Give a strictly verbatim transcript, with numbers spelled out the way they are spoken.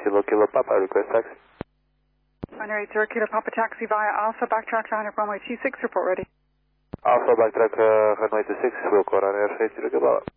Kilo Kilo Papa, request taxi. Binary zero Kilo Papa taxi via Alpha, backtrack to runway two six, report ready. Alpha, backtrack uh, runway two six, we'll call on air eight zero Kilo.